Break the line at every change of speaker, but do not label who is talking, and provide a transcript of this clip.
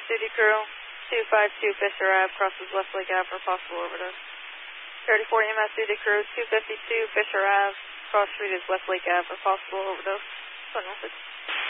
EMS duty crew, 252 Fisher Ave, crosses Westlake Ave for possible overdose. 34 EMS duty crew, 252 Fisher Ave, cross street is Westlake Ave for possible overdose. Phone message.